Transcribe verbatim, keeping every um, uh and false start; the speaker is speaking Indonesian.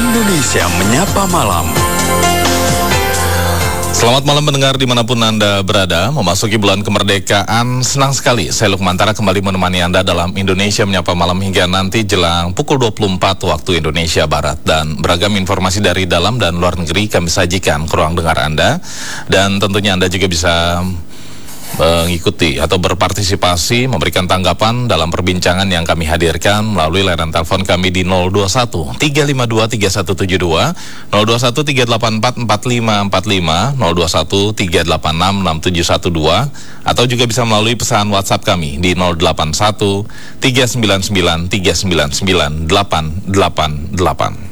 Indonesia Menyapa Malam. Selamat malam pendengar dimanapun Anda berada. Memasuki bulan kemerdekaan, senang sekali saya Lukmantara kembali menemani Anda dalam Indonesia Menyapa Malam hingga nanti jelang pukul dua puluh empat waktu Indonesia Barat. Dan beragam informasi dari dalam dan luar negeri kami sajikan ke ruang dengar Anda. Dan tentunya Anda juga bisa mengikuti atau berpartisipasi, memberikan tanggapan dalam perbincangan yang kami hadirkan melalui layanan telepon kami di nol dua satu tiga lima dua tiga satu tujuh dua, nol dua satu tiga delapan empat empat lima empat lima, nol dua satu tiga delapan enam enam tujuh satu dua, atau juga bisa melalui pesan WhatsApp kami di nol delapan satu tiga sembilan sembilan tiga sembilan sembilan delapan delapan delapan.